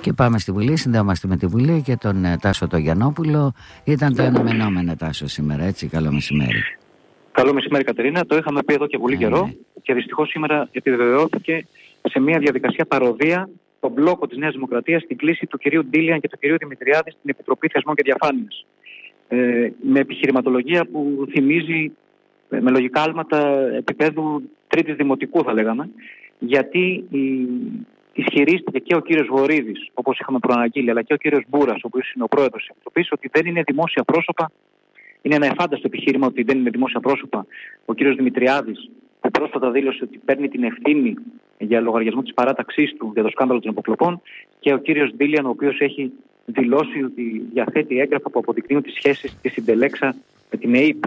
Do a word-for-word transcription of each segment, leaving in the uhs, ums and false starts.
Και πάμε στη Βουλή, συνδέομαστε με τη Βουλή και τον Τάσο το Γιαννόπουλο. Ήταν το αναμενόμενο, Τάσο, σήμερα, έτσι. Καλό μεσημέρι. Καλό μεσημέρι, Κατερίνα. Το είχαμε πει εδώ και πολύ ε, καιρό, ναι. Και δυστυχώς σήμερα επιβεβαιώθηκε σε μια διαδικασία παροδία τον μπλόκο της Νέας Δημοκρατίας στην κλίση του κυρίου Ντίλιαν και του κυρίου Δημητριάδη στην Επιτροπή Θεσμών και Διαφάνειας. Ε, με επιχειρηματολογία που θυμίζει ε, με λογικά άλματα επίπεδου τρίτης δημοτικού, θα λέγαμε, γιατί η, ισχυρίστηκε και ο κύριος Βορίδης, όπως είχαμε προαναγγείλει, αλλά και ο κύριος Μπούρας, ο οποίος είναι ο πρόεδρος της Επιτροπής, ότι δεν είναι δημόσια πρόσωπα. Είναι ένα εφάνταστο επιχείρημα ότι δεν είναι δημόσια πρόσωπα ο κύριος Δημητριάδης, που πρόσφατα δήλωσε ότι παίρνει την ευθύνη για λογαριασμό της παράταξής του για το σκάνδαλο των υποκλοπών, και ο κύριος Ντίλιαν, ο οποίος έχει δηλώσει ότι διαθέτει έγγραφα που αποδεικνύουν τις σχέσεις της Συντελέξα με την ΕΕΠ.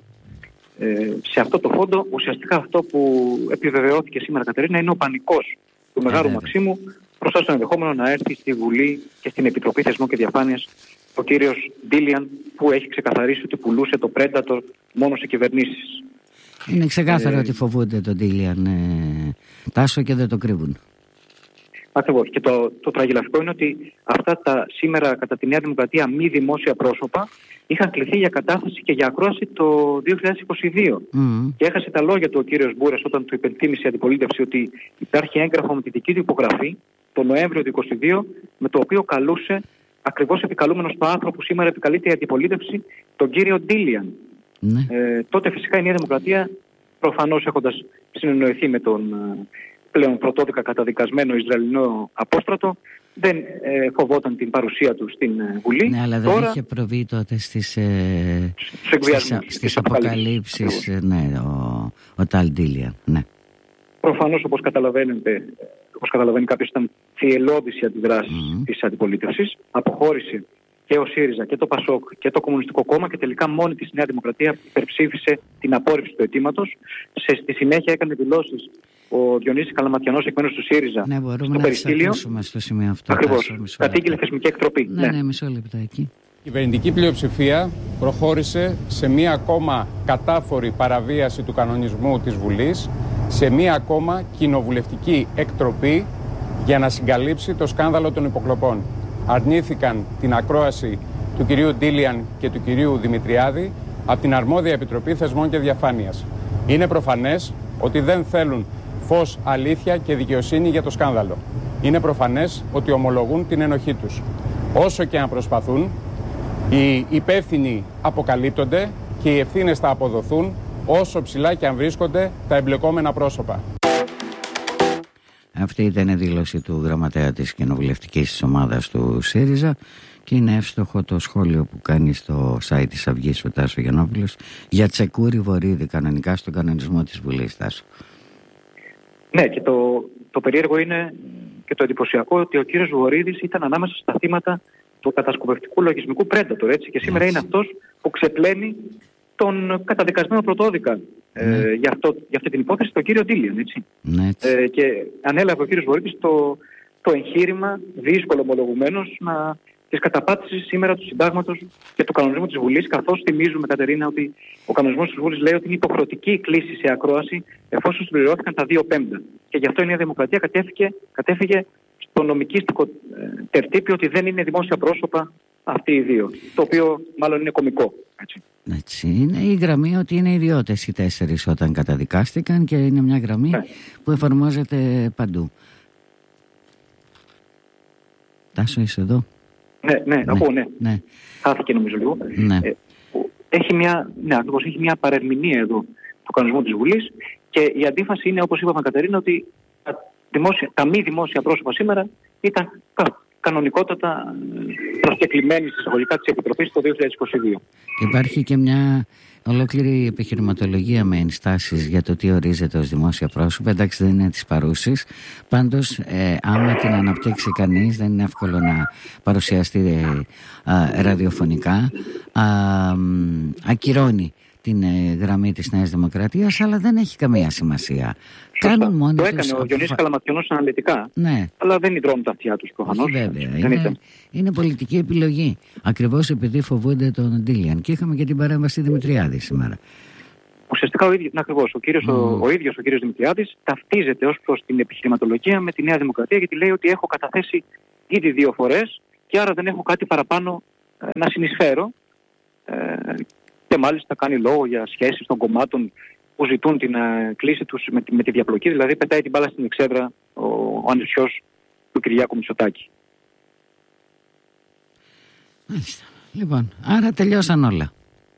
Ε, σε αυτό το φόντο, ουσιαστικά αυτό που επιβεβαιώθηκε σήμερα, Κατερίνα, είναι ο πανικός του Μεγάλου Μαξίμου μπροστά στο ενδεχόμενο να έρθει στη Βουλή και στην Επιτροπή Θεσμών και Διαφάνειας ο κύριος Ντίλιαν, που έχει ξεκαθαρίσει ότι πουλούσε το Predator μόνο σε κυβερνήσεις. Είναι ξεκάθαρο ε, ότι φοβούνται τον Ντίλιαν, ε, Τάσο, και δεν το κρύβουν. Ακριβώς. Και το, το τραγελαφικό είναι ότι αυτά τα σήμερα κατά τη Νέα Δημοκρατία μη δημόσια πρόσωπα είχαν κληθεί για κατάθεση και για ακρόαση το δύο χιλιάδες είκοσι δύο. Mm. Και έχασε τα λόγια του ο κύριος Μπούρας όταν του υπενθύμησε η αντιπολίτευση ότι υπάρχει έγγραφο με τη δική του υπογραφή το Νοέμβριο του είκοσι δύο, με το οποίο καλούσε, ακριβώς επικαλούμενο στο άρθρο που σήμερα επικαλείται η αντιπολίτευση, τον κύριο Ντίλιαν. Mm. Ε, τότε φυσικά η Νέα Δημοκρατία, προφανώς έχοντας συνεννοηθεί με τον πλέον πρωτόδικα καταδικασμένο Ισραηλινό απόστρατο, δεν ε, φοβόταν την παρουσία του στην ε, Βουλή. Ναι, αλλά δεν Τώρα, είχε προβεί τότε στις, ε, στις, στις αποκαλύψεις, ε, ναι, ο, ο Ταλ Ντίλιαν. Ναι. Προφανώς, όπως καταλαβαίνετε, όπως καταλαβαίνει κάποιος, ήταν θυελλώδης η αντιδράση mm-hmm. της αντιπολίτευσης. Αποχώρησε και ο ΣΥΡΙΖΑ και το ΠΑΣΟΚ και το Κομμουνιστικό Κόμμα, και τελικά μόνη της Νέα Δημοκρατία υπερψήφισε την απόρριψη του αιτήματος. Σε, στη συνέχεια έκανε δηλώσεις ο Διονύσης Καλαματιανός, εκ μέρους του ΣΥΡΙΖΑ, ναι, μπορούμε στο να Περιστήλιο. Στο σημείο αυτό. Ακριβώς. Κατήγγειλε θεσμική εκτροπή. Ναι, ναι, ναι, μισό λεπτάκι. Η κυβερνητική πλειοψηφία προχώρησε σε μία ακόμα κατάφορη παραβίαση του κανονισμού της Βουλής, σε μία ακόμα κοινοβουλευτική εκτροπή για να συγκαλύψει το σκάνδαλο των υποκλοπών. Αρνήθηκαν την ακρόαση του κυρίου Ντίλιαν και του κυρίου Δημητριάδη από την αρμόδια Επιτροπή Θεσμών και Διαφάνειας. Είναι προφανές ότι δεν θέλουν φως, αλήθεια και δικαιοσύνη για το σκάνδαλο. Είναι προφανές ότι ομολογούν την ενοχή τους. Όσο και αν προσπαθούν, οι υπεύθυνοι αποκαλύπτονται και οι ευθύνες θα αποδοθούν, όσο ψηλά και αν βρίσκονται τα εμπλεκόμενα πρόσωπα. Αυτή ήταν η δήλωση του γραμματέα της κοινοβουλευτικής ομάδας του ΣΥΡΙΖΑ, και είναι εύστοχο το σχόλιο που κάνει στο site της Αυγής ο Τάσο Γιαννόπουλος για Τσεκούρη Βορίδη, κανονικά στον κανονισμό της Βουλής, Τάσο. Ναι, και το, το περίεργο είναι και το εντυπωσιακό ότι ο κύριος Βορίδης ήταν ανάμεσα στα θύματα του κατασκοπευτικού λογισμικού Predator, έτσι, και σήμερα έτσι. Είναι αυτός που ξεπλένει τον καταδικασμένο πρωτόδικα ναι. ε, για, αυτό, για αυτή την υπόθεση, τον κύριο Ντίλιαν, έτσι. Ναι, έτσι. Ε, και ανέλαβε ο κύριος Βορίδης το, το εγχείρημα, δύσκολο ομολογουμένως, να, της καταπάτησης σήμερα του συντάγματος και του κανονισμού της Βουλής, καθώς θυμίζουμε, Κατερίνα, ότι ο κανονισμός της Βουλής λέει ότι είναι υποχρεωτική η κλίση σε ακρόαση εφόσον συμπληρώθηκαν τα δύο πέμπτα. Και γι' αυτό η Νέα Δημοκρατία κατέφυγε, κατέφυγε στο νομικίστικο ε, τερτύπιο ότι δεν είναι δημόσια πρόσωπα αυτοί οι δύο. Το οποίο μάλλον είναι κωμικό. Έτσι. Έτσι, είναι η γραμμή ότι είναι ιδιώτες οι τέσσερις όταν καταδικάστηκαν, και είναι μια γραμμή ναι. που εφαρμόζεται παντού. Τάσο, είσαι εδώ? Ναι, ναι, ναι, ακούω, ναι. ναι. Χάθηκε νομίζω λίγο. Ναι. Ε, έχει μια, ναι, ακριβώς, έχει μια παρερμηνία εδώ του κανονισμού της Βουλής, και η αντίφαση είναι, όπως είπαμε, Κατερίνα, ότι τα, δημόσια, τα μη δημόσια πρόσωπα σήμερα ήταν κα, κανονικότατα προσκεκλημένοι στις εισαγωγικά της Επιτροπής το δύο χιλιάδες είκοσι δύο. Υπάρχει και μια ολόκληρη επιχειρηματολογία με ενστάσεις για το τι ορίζεται ως δημόσια πρόσωπα. Εντάξει, δεν είναι της παρούσης. Πάντως, ε, άμα την αναπτύξει κανείς, δεν είναι εύκολο να παρουσιαστεί ε, ε, ραδιοφωνικά. Α, ακυρώνει την ε, γραμμή της Νέας Δημοκρατίας, αλλά δεν έχει καμία σημασία. Κάνουν μόνοι το τους, έκανε ο Διονύσης Καλαματιανός αναλυτικά, ναι. αλλά δεν υδρώνουν τα αυτιά τους προφανώς. Βέβαια, είναι, είναι πολιτική επιλογή. Ακριβώς επειδή φοβούνται τον Ντίλιαν. Και είχαμε και την παρέμβαση Δημητριάδη σήμερα. Ουσιαστικά ο ίδιος, ακριβώς, ο, κύριος, mm. ο, ο ίδιος ο κύριος Δημητριάδης ταυτίζεται ως προς την επιχειρηματολογία με τη Νέα Δημοκρατία, γιατί λέει ότι έχω καταθέσει ήδη δύο φορές και άρα δεν έχω κάτι παραπάνω ε, να συνεισφέρω. Ε, και μάλιστα κάνει λόγο για σχέσεις των κομμάτων που ζητούν την ε, κλίση τους με, με τη διαπλοκή, δηλαδή πετάει την μπάλα στην εξέδρα ο, ο ανιψιός του Κυριάκου Μητσοτάκη. Μάλιστα. Λοιπόν, άρα τελειώσαν όλα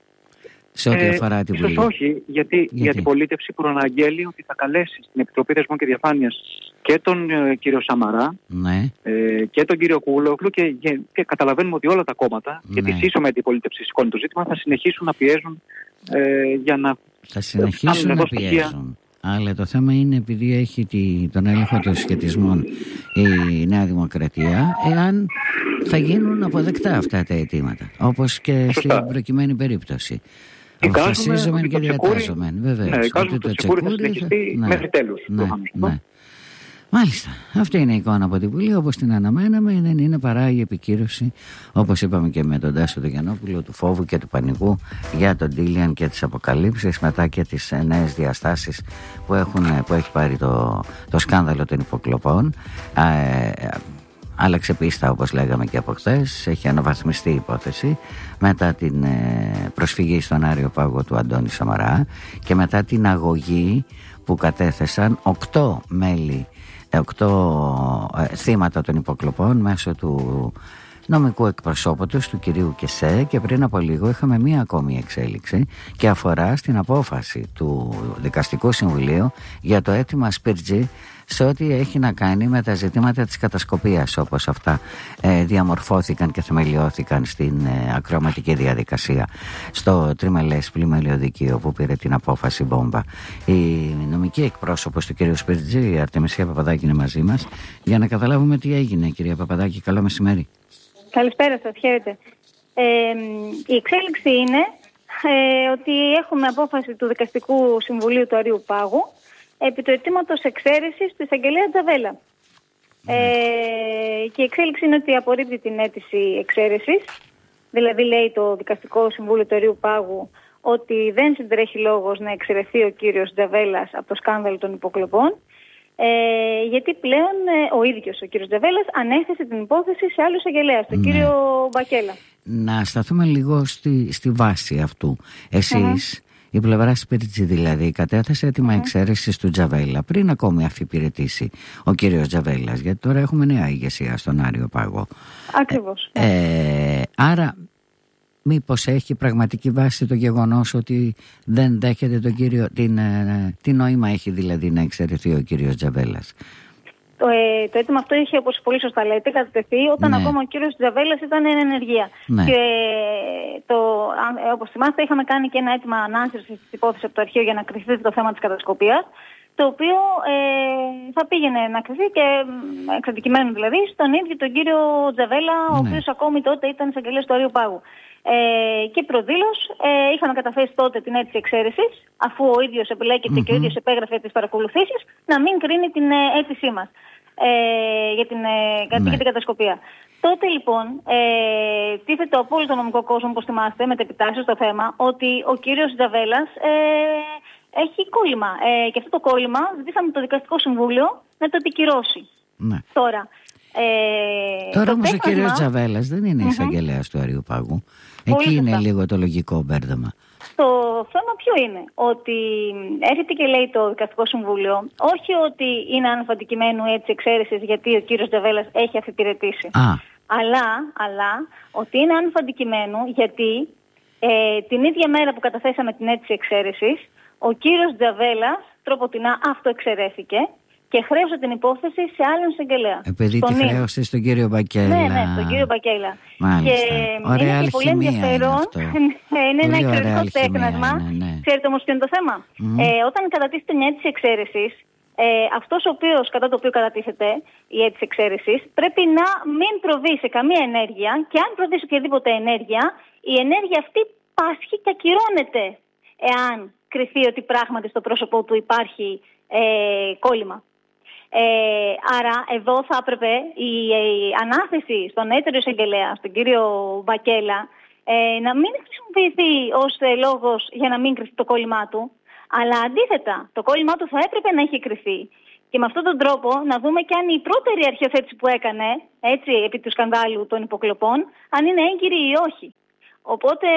σε ό,τι ε, αφορά την Βουλή. Όχι, γιατί, γιατί η αντιπολίτευση προαναγγέλει ότι θα καλέσει στην Επιτροπή Θεσμών και Διαφάνειας και τον ε, κύριο Σαμαρά, ναι, ε, και τον κύριο Κούλογλου και, και, και καταλαβαίνουμε ότι όλα τα κόμματα, ναι, και τη σύσσωμη αντιπολίτευση σηκώνει το ζήτημα, θα συνεχίσουν να πιέζουν ε, για να... Θα συνεχίσουν να πιέζουν. Αλλά το θέμα είναι, επειδή έχει τη, τον έλεγχο των σχετισμών η Νέα Δημοκρατία, εάν θα γίνουν αποδεκτά αυτά τα αιτήματα, όπως και στην προκειμένη περίπτωση. Αποφασίζομεν και διατάζομεν, βεβαίως. Ναι, εικάζουμε ότι το Τσεκούρι θα συνεχιστεί ναι, μέχρι τέλους. Ναι, ναι. Μάλιστα. Αυτή είναι η εικόνα από την Βουλή, όπως την αναμέναμε. Δεν είναι παρά η επικύρωση, όπως είπαμε και με τον Τάσο τον Γιαννόπουλο, του φόβου και του πανικού για τον Ντίλιαν και τις αποκαλύψεις, μετά και τις νέες διαστάσεις που, έχουν, που έχει πάρει το, το σκάνδαλο των υποκλοπών. Ε, άλλαξε πίστα, όπως λέγαμε και από χθες. Έχει αναβαθμιστεί η υπόθεση μετά την ε, προσφυγή στον Άριο Πάγο του Αντώνη Σαμαρά και μετά την αγωγή που κατέθεσαν οκτώ μέλη, οκτώ ε, θύματα των υποκλοπών μέσω του νομικού εκπροσώπου τους, του κυρίου Κεσέ, και πριν από λίγο είχαμε μία ακόμη εξέλιξη και αφορά στην απόφαση του Δικαστικού Συμβουλίου για το αίτημα Σπίρτζη σε ό,τι έχει να κάνει με τα ζητήματα της κατασκοπίας, όπως αυτά ε, διαμορφώθηκαν και θεμελιώθηκαν στην ε, ακροαματική διαδικασία στο τριμελές πλημελιωδικείο που πήρε την απόφαση μπόμπα. Η νομική εκπρόσωπος του κυρίου Σπίρτζη, η Αρτεμισία Παπαδάκη, είναι μαζί μας για να καταλάβουμε τι έγινε. Κυρία Παπαδάκη, καλό μεσημέρι. Καλησπέρα σας, χαίρετε. Ε, η εξέλιξη είναι ε, ότι έχουμε απόφαση του Δικαστικού Συμβουλίου του Αρείου Πάγου επί του αιτήματος εξαίρεσης του εισαγγελέα Τζαβέλα. Mm. Ε, και η εξέλιξη είναι ότι απορρίπτει την αίτηση εξαίρεσης. Δηλαδή λέει το Δικαστικό Συμβούλιο του Αρείου Πάγου ότι δεν συντρέχει λόγος να εξαιρεθεί ο κύριος Τζαβέλας από το σκάνδαλο των υποκλοπών, ε, γιατί πλέον ε, ο ίδιος ο κύριος Τζαβέλας ανέθεσε την υπόθεση σε άλλο εισαγγελέα, τον mm. κύριο Μπακέλα. Να σταθούμε λίγο στη, στη βάση αυτού. Εσείς... Mm-hmm. Η πλευρά Σπίρτζη δηλαδή κατέθεσε έτοιμα mm. εξαίρεσης του Τζαβέλα πριν ακόμη αφιπηρετήσει ο κύριος Τζαβέλας, γιατί τώρα έχουμε νέα ηγεσία στον Άριο Πάγο. Ακριβώς. Ε, ε, άρα μήπως έχει πραγματική βάση το γεγονός ότι δεν δέχεται τον κύριο, την, ε, τι νόημα έχει δηλαδή να εξαιρεθεί ο κύριος Τζαβέλας? Το, ε, το αίτημα αυτό είχε, όπως πολύ σωστά λέτε, κατατεθεί όταν ναι. ακόμα ο κύριος Τζαβέλας ήταν εν ενεργεία. Ναι. Και το, ε, όπως θυμάστε, είχαμε κάνει και ένα αίτημα ανάσυρσης της υπόθεσης από το αρχείο για να κρυφθεί το θέμα της κατασκοπίας, το οποίο ε, θα πήγαινε να κρυφθεί και εξαντικειμένου δηλαδή στον ίδιο τον κύριο Τζαβέλα, ναι. ο οποίος ακόμη τότε ήταν εισαγγελέας του Αρείου Πάγου. Ε, και προδήλως ε, είχαμε καταθέσει τότε την αίτηση εξαίρεσης, αφού ο ίδιος επιλέκεται mm-hmm. και ο ίδιος επέγραφε τις παρακολουθήσεις, να μην κρίνει την ε, αίτησή μας ε, για, την, ε, ναι. για την κατασκοπία. Τότε λοιπόν ε, τίθεται από όλο τον νομικό κόσμο, όπως θυμάστε, με επιτάσεις στο θέμα, ότι ο κύριος Τζαβέλας ε, έχει κόλλημα. Ε, και αυτό το κόλλημα ζητήσαμε το Δικαστικό Συμβούλιο να το επικυρώσει. Ναι. Τώρα, Ε, Τώρα όμως ο κύριος Τζαβέλας δεν είναι εισαγγελέας mm-hmm. του Αρείου Πάγου. Εκεί είναι σωστά. Λίγο το λογικό μπέρδεμα. Το θέμα ποιο είναι? Ότι έρχεται και λέει το Δικαστικό Συμβούλιο όχι ότι είναι άνευ αντικειμένου έτσι εξαίρεσης γιατί ο κύριος Τζαβέλας έχει αφιπηρετήσει. Α. Αλλά, αλλά ότι είναι άνευ αντικειμένου γιατί ε, την ίδια μέρα που καταθέσαμε την αίτηση εξαίρεσης ο κύριος Τζαβέλας τροποτινά αυτοεξαιρέθηκε και χρέωσε την υπόθεση σε άλλον εισαγγελέα. Επειδή τη χρέωσε στον κύριο Μπακέλα. Ναι, ναι, στον κύριο Μπακέλα. Μάλιστα. Και ωραία είναι και πολύ ενδιαφέρον. Είναι, είναι ένα εξαιρετικό τέχνασμα. Ναι. Ξέρετε όμως ποιο είναι το θέμα? Mm-hmm. Ε, όταν κατατίθεται μια αίτηση εξαίρεσης, ε, αυτός ο οποίος, κατά το οποίο κατατίθεται η αίτηση εξαίρεσης, πρέπει να μην προβεί σε καμία ενέργεια και αν προβεί σε οποιαδήποτε ενέργεια, η ενέργεια αυτή πάσχει και ακυρώνεται εάν κριθεί ότι πράγματι στο πρόσωπό του υπάρχει ε, κόλλημα. Ε, άρα εδώ θα έπρεπε η, η ανάθεση στον έτερο εισαγγελέα, στον κύριο Μπακέλα, ε, να μην χρησιμοποιηθεί ως ε, λόγος για να μην κρυφθεί το κόλλημά του, αλλά αντίθετα το κόλλημά του θα έπρεπε να έχει κρυφθεί Και με αυτόν τον τρόπο να δούμε και αν η πρώτερη αρχιοθέτηση που έκανε, έτσι, επί του σκανδάλου των υποκλοπών, αν είναι έγκυρη ή όχι. Οπότε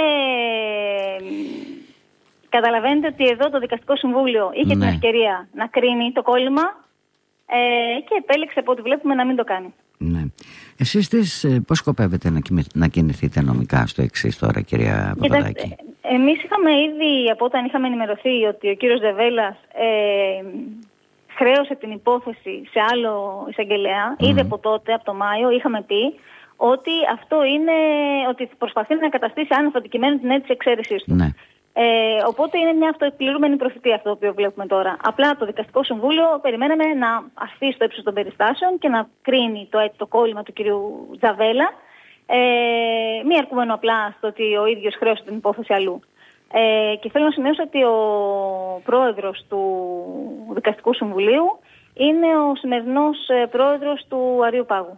καταλαβαίνετε ότι εδώ το Δικαστικό Συμβούλιο είχε ναι. την ευκαιρία να κρίνει το κόλλημα ε, και επέλεξε από ό,τι βλέπουμε να μην το κάνει. Ναι. Εσείς τις, πώς σκοπεύετε να, να κινηθείτε νομικά στο εξής τώρα, κυρία Παπαδάκη? Εμείς είχαμε ήδη, από όταν είχαμε ενημερωθεί ότι ο κύριος Τζαβέλας ε, χρέωσε την υπόθεση σε άλλο εισαγγελέα, mm. ήδη από τότε, από το Μάιο, είχαμε πει ότι αυτό είναι, ότι προσπαθεί να καταστήσει άνευ αντικειμένου την αίτηση εξαίρεσής του. Ναι. Ε, οπότε είναι μια αυτοεκπληρούμενη προφητεία αυτό που βλέπουμε τώρα. Απλά το Δικαστικό Συμβούλιο περιμέναμε να αρθεί στο ύψος των περιστάσεων και να κρίνει το, το κόλλημα του κυρίου Τζαβέλα, ε, μη αρκούμενο απλά στο ότι ο ίδιος χρέωσε την υπόθεση αλλού. Ε, και θέλω να σημειώσω ότι ο πρόεδρος του Δικαστικού Συμβουλίου είναι ο σημερινός πρόεδρος του Αρείου Πάγου.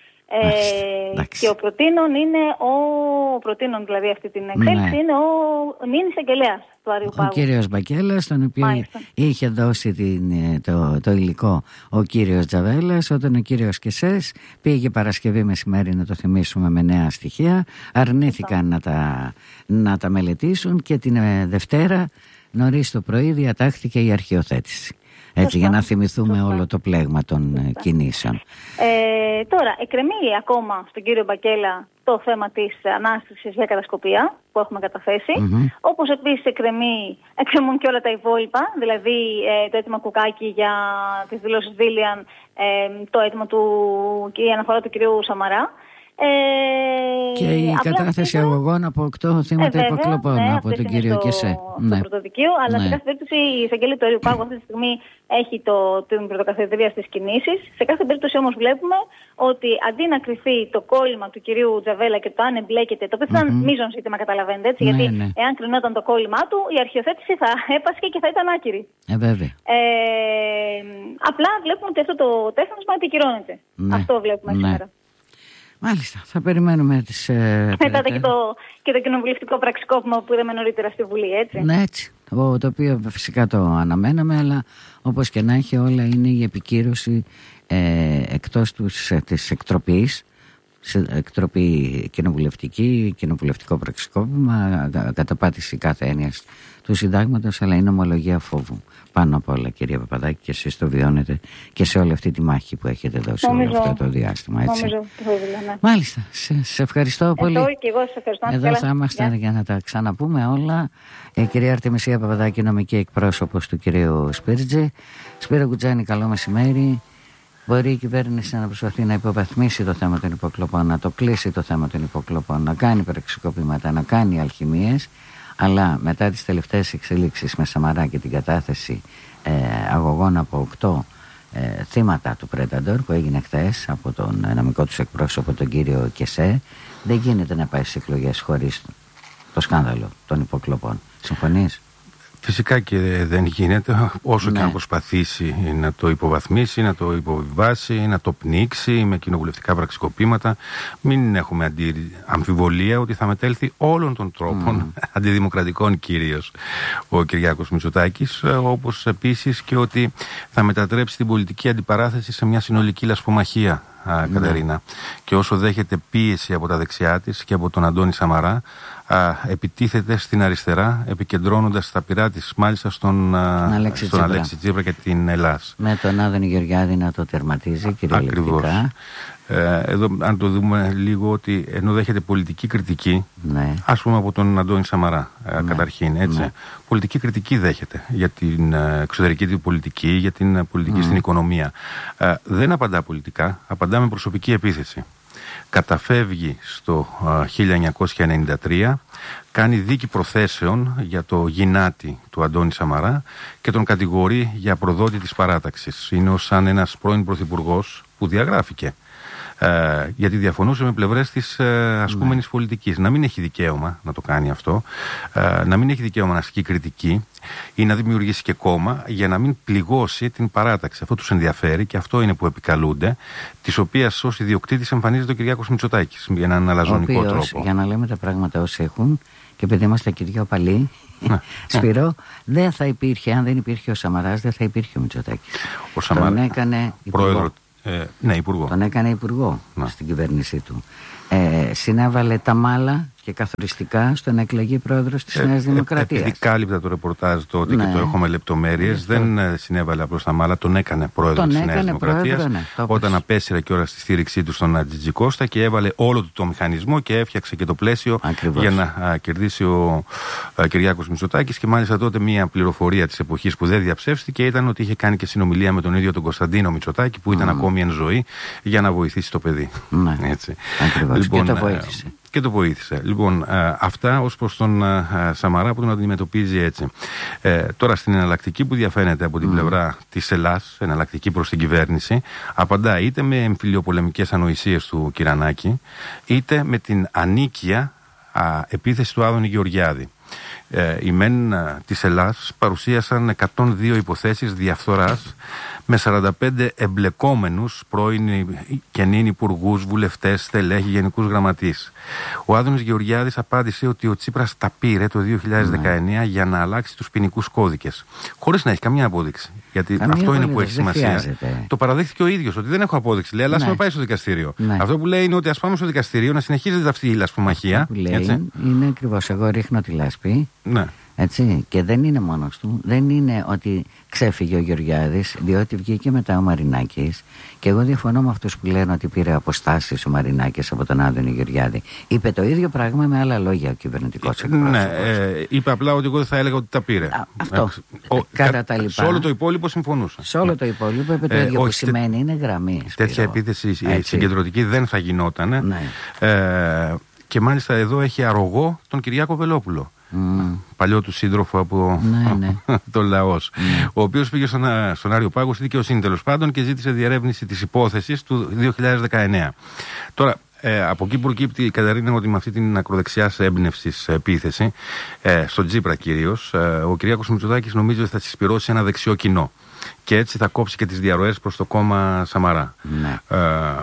Ε, και ο προτείνων είναι ο, ο προτείνων δηλαδή αυτή την εξέλιξη ναι. είναι ο νυν εισαγγελέας του Αρείου Πάγου. Ο κύριος Μπακέλας, τον οποίο Μάλιστα. είχε δώσει την, το, το υλικό ο κύριος Τζαβέλας, όταν ο κύριος Κεσές πήγε Παρασκευή μεσημέρι, να το θυμίσουμε, με νέα στοιχεία, αρνήθηκαν να τα, να τα μελετήσουν και την ε, Δευτέρα νωρίς το πρωί διατάχθηκε η αρχιοθέτηση. Έτσι, Σωστά. για να θυμηθούμε Σωστά. όλο το πλέγμα των Σωστά. κινήσεων. Ε, τώρα, εκκρεμεί ακόμα στον κύριο Μπακέλα το θέμα της ανάστησης για κατασκοπία που έχουμε καταθέσει. Mm-hmm. Όπως επίσης εκκρεμεί, εκκρεμούν και όλα τα υπόλοιπα, δηλαδή ε, το αίτημα Κουκάκη για τις δηλώσεις Δήλιαν, ε, το αίτημα του, και η αναφορά του κυρίου Σαμαρά. Ε, και η κατάθεση αυτό... αγωγών από οκτώ θύματα ε, υποκλοπών ναι, από τον κύριο Κεσέ. Ναι. Στο πρωτοδικείο, αλλά ναι. σε κάθε περίπτωση η εισαγγελία του Αρείου Πάγου αυτή τη στιγμή έχει το, την πρωτοκαθεδρία στις κινήσεις. Σε κάθε περίπτωση όμως βλέπουμε ότι αντί να κρυφεί το κόλλημα του κυρίου Τζαβέλα και το αν εμπλέκεται, το οποίο θα ήταν mm-hmm. μείζον ζήτημα, καταλαβαίνετε, έτσι, ναι, γιατί ναι. εάν κρινόταν το κόλλημά του, η αρχιοθέτηση θα έπασχε και θα ήταν άκυρη. Ε, βέβαια. Ε, απλά βλέπουμε ότι αυτό το τέχνασμα επικυρώνεται. Ναι. Αυτό βλέπουμε ναι. σήμερα. Μάλιστα, θα περιμένουμε τις... Ε, Μετά και το, και το κοινοβουλευτικό πραξικόπημα που είδαμε νωρίτερα στη Βουλή, έτσι. Ναι, έτσι. Το, το οποίο φυσικά το αναμέναμε, αλλά όπως και να έχει, όλα είναι η επικύρωση ε, εκτός τους, της εκτροπής, σε εκτροπή κοινοβουλευτική, κοινοβουλευτικό πραξικόπημα, καταπάτηση κάθε έννοιας του συντάγματος, αλλά είναι ομολογία φόβου. Πάνω απ' όλα, κυρία Παπαδάκη, και εσείς το βιώνετε και σε όλη αυτή τη μάχη που έχετε δώσει νομίζω, όλο αυτό το διάστημα. Έτσι. Νομίζω, ναι. Μάλιστα, σε, σε ευχαριστώ πολύ. Εδώ και εγώ σας ευχαριστώ. Εδώ καλά. Θα είμαστε yeah. για να τα ξαναπούμε όλα. Η κυρία Αρτεμισία Παπαδάκη, νομική εκπρόσωπος του κυρίου Σπίρτζη. Σπύρο Κουτζάνη, καλό μεσημέρι. Μπορεί η κυβέρνηση να προσπαθεί να υποβαθμίσει το θέμα των υποκλοπών, να το κλείσει το θέμα των υποκλοπών, να κάνει πραξικοπήματα, να κάνει αλχημίες. Αλλά μετά τις τελευταίες εξελίξεις με Σαμαρά και την κατάθεση ε, αγωγών από οκτώ ε, θύματα του Πρένταντορ που έγινε χθες από τον νομικό τους εκπρόσωπο, τον κύριο Κεσέ, δεν γίνεται να πάει στις εκλογές χωρίς το σκάνδαλο των υποκλοπών. Συμφωνείς? Φυσικά και δεν γίνεται, όσο ναι. και αν προσπαθήσει να το υποβαθμίσει, να το υποβιβάσει, να το πνίξει με κοινοβουλευτικά πραξικοπήματα. Μην έχουμε αντί, αμφιβολία ότι θα μετέλθει όλων των τρόπων, mm. αντιδημοκρατικών κυρίως, ο Κυριάκος Μητσοτάκης, όπως επίσης και ότι θα μετατρέψει την πολιτική αντιπαράθεση σε μια συνολική λασπομαχία. Α, Κατερίνα. Ναι. Και όσο δέχεται πίεση από τα δεξιά της και από τον Αντώνη Σαμαρά, α, επιτίθεται στην αριστερά, επικεντρώνοντας τα πυρά της μάλιστα στον Αλέξη, στον Αλέξη Τσίπρα και την Ελλάς. Με τον Άδωνη Γεωργιάδη να το τερματίζει κυριολεκτικά. Ακριβώς. Ε, εδώ αν το δούμε λίγο, ότι ενώ δέχεται πολιτική κριτική, ναι. ας πούμε από τον Αντώνη Σαμαρά, ναι. καταρχήν, έτσι, ναι. πολιτική κριτική δέχεται για την εξωτερική του πολιτική, για την πολιτική mm. στην οικονομία. Ε, δεν απαντά πολιτικά, απαντά με προσωπική επίθεση. Καταφεύγει στο ε, χίλια εννιακόσια ενενήντα τρία, κάνει δίκη προθέσεων για το γυνάτι του Αντώνη Σαμαρά και τον κατηγορεί για προδότη της παράταξης. Είναι ως σαν ένας πρώην πρωθυπουργός που διαγράφηκε Ε, γιατί διαφωνούσε με πλευρές της ε, ασκούμενης ναι. πολιτικής. Να μην έχει δικαίωμα να το κάνει αυτό, ε, να μην έχει δικαίωμα να ασκεί κριτική ή να δημιουργήσει και κόμμα για να μην πληγώσει την παράταξη. Αυτό τους ενδιαφέρει και αυτό είναι που επικαλούνται, της οποίας ως ιδιοκτήτης εμφανίζεται ο Κυριάκος Μητσοτάκης για έναν αλαζονικό οποίος, τρόπο. Για να λέμε τα πράγματα όσοι έχουν, και επειδή είμαστε και δυο παλιοί, Σπύρο, δεν θα υπήρχε, αν δεν υπήρχε ο Σαμαράς, δεν θα υπήρχε ο Μητσοτάκης. Ο Σαμαράς, τον έκανε υπουργό. Πρόεδρο, ε, ναι, υπουργό. Τον έκανε υπουργό να. στην κυβέρνησή του. Ε, συνέβαλε τα μάλα και καθοριστικά στο να εκλεγεί πρόεδρος της ε, Νέας Δημοκρατίας. Επειδή κάλυπτα το ρεπορτάζ τότε ναι. και το έχω με λεπτομέρειες, ναι. δεν συνέβαλε απλώς τα μάλα, τον έκανε πρόεδρο της Νέας Δημοκρατίας. Ναι, όταν απέσυρε κιόλας τη στήριξή του στον Τζιτζικώστα και έβαλε όλο του το μηχανισμό και έφτιαξε και το πλαίσιο Ακριβώς. για να α, κερδίσει ο α, Κυριάκος Μητσοτάκης. Και μάλιστα τότε μια πληροφορία της εποχής που δεν διαψεύστηκε ήταν ότι είχε κάνει και συνομιλία με τον ίδιο τον Κωνσταντίνο Μητσοτάκη που ήταν mm. ακόμη εν ζωή για να βοηθήσει το παιδί. Ναι. Έτσι. Λοιπόν, και το βοήθησε. Και το βοήθησε. Λοιπόν, α, αυτά ως προς τον α, Σαμαρά που τον αντιμετωπίζει έτσι. Ε, τώρα στην εναλλακτική που διαφαίνεται από την mm. πλευρά της Ελλάς, εναλλακτική προς την κυβέρνηση, απαντά είτε με εμφυλιοπολεμικές ανοησίες του Κυρανάκη, είτε με την ανίκεια α, επίθεση του Άδωνη Γεωργιάδη. Ε, οι μεν α, της Ελλάς παρουσίασαν εκατόν δύο υποθέσεις διαφθοράς με σαράντα πέντε εμπλεκόμενους πρώην και νυν υπουργούς, βουλευτές, στελέχη, γενικούς γραμματείς. Ο Άδωνης Γεωργιάδης απάντησε ότι ο Τσίπρας τα πήρε το δύο χιλιάδες δεκαεννέα ναι. για να αλλάξει τους ποινικούς κώδικες. Χωρίς να έχει καμία απόδειξη. Γιατί καμία αυτό είναι που έχει σημασία. Χρειάζεται. Το παραδέχθηκε ο ίδιος ότι δεν έχω απόδειξη. Λέει, αλλά ας ναι. με πάει στο δικαστήριο. Ναι. Αυτό που λέει είναι ότι ας πάμε στο δικαστήριο να συνεχίζεται αυτή η λασπομαχία. Που λέει έτσι. Είναι ακριβώς. Εγώ ρίχνω τη λάσπη. Ναι. Έτσι, και δεν είναι μόνος του. Δεν είναι ότι ξέφυγε ο Γεωργιάδης, διότι βγήκε μετά ο Μαρινάκης. Και εγώ διαφωνώ με αυτούς που λένε ότι πήρε αποστάσεις ο Μαρινάκης από τον Άδωνη Γεωργιάδη. Είπε το ίδιο πράγμα με άλλα λόγια ο κυβερνητικός εκπρόσωπος. Ναι, ε, είπε απλά ότι εγώ δεν θα έλεγα ότι τα πήρε. Α, αυτό. Ε, ο, κατά τα λοιπά. Σε όλο το υπόλοιπο συμφωνούσα. Σε όλο το υπόλοιπο είπε το ίδιο ε, που σημαίνει είναι γραμμή. Τέτοια επίθεση συγκεντρωτική δεν θα γινόταν. Ναι. Ε, και μάλιστα εδώ έχει αρρωγό τον Κυριάκο Βελόπουλο. Mm. Παλιό του σύντροφο από ναι, ναι. το Λαός, mm. ο οποίος πήγε στον, στον Άριο Πάγο στη δικαιοσύνη τέλος πάντων και ζήτησε διερεύνηση της υπόθεσης του δύο χιλιάδες δεκαεννέα. Τώρα, ε, από εκεί προκύπτει η Καταρίνα ότι με αυτή την ακροδεξιάς έμπνευσης επίθεση, ε, στον Τσίπρα κυρίως, ε, ο Κυριάκος Μητσοτάκης νομίζει ότι θα συσπυρώσει ένα δεξιό κοινό. Και έτσι θα κόψει και τις διαρροές προς το κόμμα Σαμαρά. Ναι. Ε,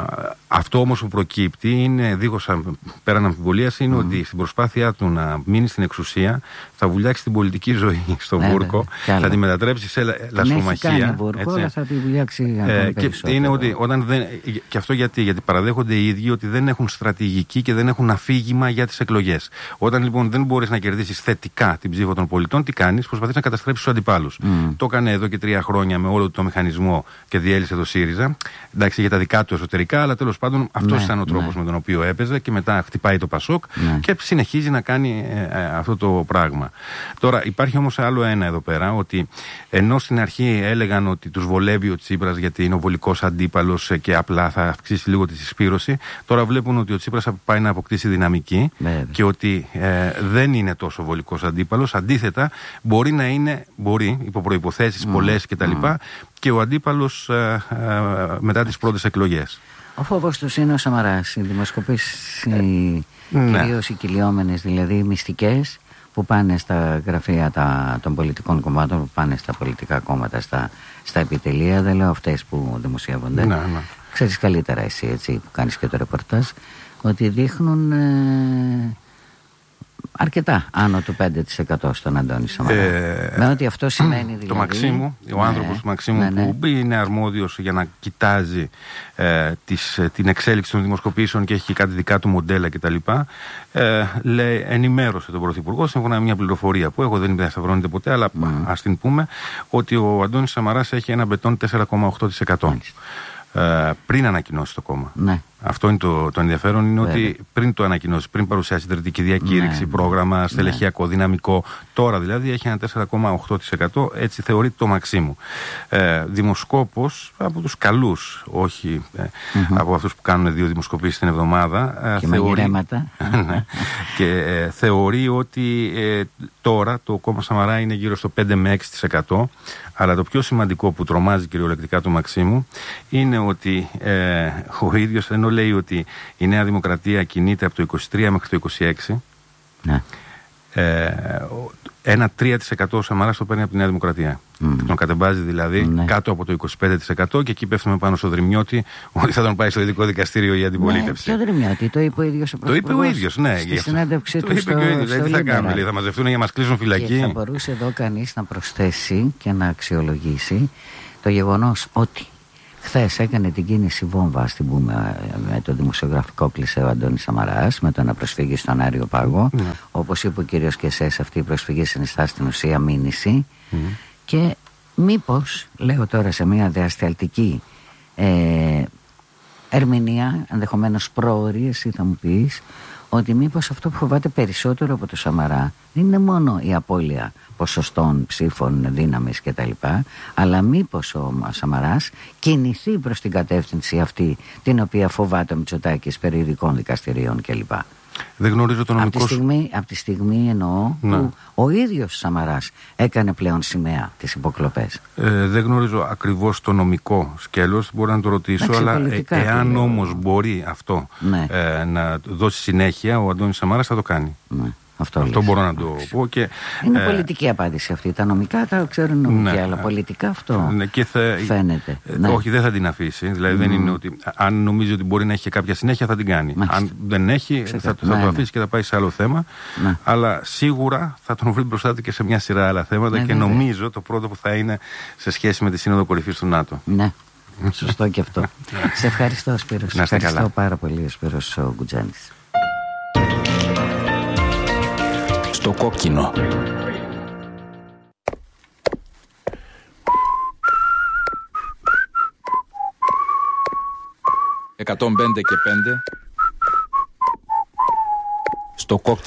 αυτό όμως που προκύπτει είναι δίχως πέραν αμφιβολίας είναι mm. ότι στην προσπάθειά του να μείνει στην εξουσία θα βουλιάξει την πολιτική ζωή στο ναι, Βούρκο, ναι, θα τη μετατρέψει σε λασπομαχία. Κάνει Βούρκο, αλλά θα τη βουλιάξει ε, και είναι ότι όταν δεν, και αυτό γιατί, γιατί παραδέχονται οι ίδιοι ότι δεν έχουν στρατηγική και δεν έχουν αφήγημα για τις εκλογές. Όταν λοιπόν δεν μπορείς να κερδίσεις θετικά την ψήφο των πολιτών, τι κάνεις? Προσπαθείς να καταστρέψεις τους αντιπάλους. Mm. Το έκανε εδώ και τρία χρόνια με όλο το μηχανισμό και διέλυσε το ΣΥΡΙΖΑ. Εντάξει, για τα δικά του εσωτερικά, αλλά τέλος πάντων αυτός ναι, ήταν ο τρόπος ναι. με τον οποίο έπαιζε και μετά χτυπάει το Πασόκ ναι. και συνεχίζει να κάνει ε, ε, αυτό το πράγμα. Τώρα υπάρχει όμως άλλο ένα εδώ πέρα, ότι ενώ στην αρχή έλεγαν ότι τους βολεύει ο Τσίπρας γιατί είναι ο βολικός αντίπαλος και απλά θα αυξήσει λίγο τη συσπήρωση, τώρα βλέπουν ότι ο Τσίπρας πάει να αποκτήσει δυναμική ναι, και ότι ε, δεν είναι τόσο βολικός αντίπαλος. Αντίθετα, μπορεί να είναι, μπορεί, υπό προϋποθέσεις mm. πολλές κτλ. Mm. και ο αντίπαλος ε, ε, μετά τις πρώτες εκλογές. Ο φόβος τους είναι ο Σαμαράς. Οι δημοσκοπήσεις, ε, ναι. κυρίως οι κυλιόμενες, δηλαδή οι μυστικές, που πάνε στα γραφεία τα, των πολιτικών κομμάτων, που πάνε στα πολιτικά κόμματα, στα, στα επιτελεία, δεν λέω αυτές που δημοσιεύονται. Ναι, ναι. Ξέρεις καλύτερα εσύ, έτσι, που κάνεις και το ρεπορτάζ, ότι δείχνουν ε, αρκετά άνω του πέντε τοις εκατό στον Αντώνη Σαμαρά. Ε, με ό,τι αυτό σημαίνει δηλαδή. Το Μαξίμου, ο ναι, άνθρωπος του Μαξίμου ναι, ναι. που είναι αρμόδιος για να κοιτάζει ε, τις, την εξέλιξη των δημοσκοπήσεων και έχει και κάτι δικά του μοντέλα κτλ. Ε, λέει, ενημέρωσε τον Πρωθυπουργό σύμφωνα με μια πληροφορία που έχω, δεν διασταυρώνεται ποτέ, αλλά mm. ας την πούμε, ότι ο Αντώνης Σαμαράς έχει ένα μπετόν τέσσερα κόμμα οκτώ τοις εκατό. Ε, πριν ανακοινώσει το κόμμα. Ναι. Αυτό είναι το, το ενδιαφέρον, είναι Βέβαια. ότι πριν το ανακοινώσει, πριν παρουσιάσει συντηρητική διακήρυξη, ναι, πρόγραμμα, στελεχειακό, ναι. δυναμικό, τώρα δηλαδή έχει ένα τέσσερα κόμμα οκτώ τοις εκατό, έτσι θεωρείται το Μαξίμου. Ε, δημοσκόπος από τους καλούς, όχι ε, mm-hmm. από αυτούς που κάνουν δύο δημοσκοπήσεις την εβδομάδα. Ε, και θεωρεί, ναι, και ε, θεωρεί ότι ε, τώρα το κόμμα Σαμαρά είναι γύρω στο πέντε με έξι τοις εκατό. Αλλά το πιο σημαντικό που τρομάζει κυριολεκτικά του Μαξίμου είναι ότι ε, ο ίδιος, ενώ ενώ λέει ότι η Νέα Δημοκρατία κινείται από το είκοσι τρία μέχρι το είκοσι έξι, ναι. ε, ένα τρία τοις εκατό ο Σαμαράς το παίρνει από τη Νέα Δημοκρατία. Mm. Τον κατεβάζει δηλαδή ναι. κάτω από το είκοσι πέντε τοις εκατό και εκεί πέφτουμε πάνω στο Δρυμιώτη ότι θα τον πάει στο ειδικό δικαστήριο η αντιπολίτευση. Ναι, ποιο Δρυμιώτη, το είπε ο ίδιος ο Πρωθυπουργός. Το είπε ο ίδιος, ναι. Στη συνέντευξή του. Το είπε και ο ίδιος. Τι θα κάνουμε, λέει, θα μαζευτούν για να μας κλείσουν φυλακή. Και θα μπορούσε εδώ κανείς να προσθέσει και να αξιολογήσει το γεγονός ότι χθες έκανε την κίνηση βόμβα, στην πούμε, με το δημοσιογραφικό κλισέ ο Αντώνης Σαμαράς, με το να προσφύγει στον Άριο Πάγο. Mm. Όπως είπε ο κύριος Κεσές, αυτή η προσφυγή συνιστά στην ουσία μήνυση. Mm. Και μήπως, λέω τώρα σε μια διασταλτική ε, ερμηνεία, ενδεχομένως πρόωρη, εσύ θα μου πεις, ότι μήπως αυτό που φοβάται περισσότερο από το Σαμαρά δεν είναι μόνο η απώλεια ποσοστών, ψήφων, δύναμης κτλ, αλλά μήπως ο Σαμαράς κινηθεί προς την κατεύθυνση αυτή την οποία φοβάται ο Μητσοτάκης περί ειδικών δικαστηρίων κλπ. Δεν γνωρίζω το νομικό. Από τη στιγμή, από τη στιγμή εννοώ ναι. που ο ίδιος Σαμαράς έκανε πλέον σημαία τις υποκλοπές. Ε, δεν γνωρίζω ακριβώς το νομικό σκέλος, μπορώ να το ρωτήσω, Άξι, αλλά ε, εάν όμως μπορεί αυτό ναι. ε, να δώσει συνέχεια, ο Αντώνης Σαμαράς θα το κάνει. Ναι. Αυτό, αυτό μπορώ να το πω. Και, είναι ε, πολιτική απάντηση αυτή. Τα νομικά τα ξέρουν νομικοί, ναι, αλλά πολιτικά αυτό ναι, και θα, φαίνεται. Ε, ναι. Όχι, δεν θα την αφήσει. Δηλαδή mm. δεν είναι ότι αν νομίζει ότι μπορεί να έχει και κάποια συνέχεια θα την κάνει. Μάλιστα. Αν δεν έχει, Ξεκα... θα, θα ναι, το αφήσει ναι. και θα πάει σε άλλο θέμα. Ναι. Αλλά σίγουρα θα τον βρει μπροστά του και σε μια σειρά άλλα θέματα. Ναι, και ναι, νομίζω ναι. το πρώτο που θα είναι σε σχέση με τη Σύνοδο Κορυφής του ΝΑΤΟ. Ναι. Σωστό και αυτό. Σε ευχαριστώ, Σπύρο. Σε ευχαριστώ καλά. πάρα πολύ, ο Σπύρος ο Γκουτζάνης. Στο κόκκινο. εκατόν πέντε και πέντε. Στο κόκκινο.